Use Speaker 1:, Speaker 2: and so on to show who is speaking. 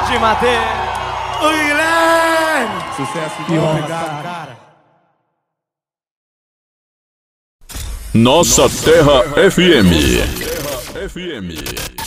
Speaker 1: de Matheus.
Speaker 2: Ô Guilherme! Sucesso de obrigado, cara.
Speaker 3: Nossa Terra FM.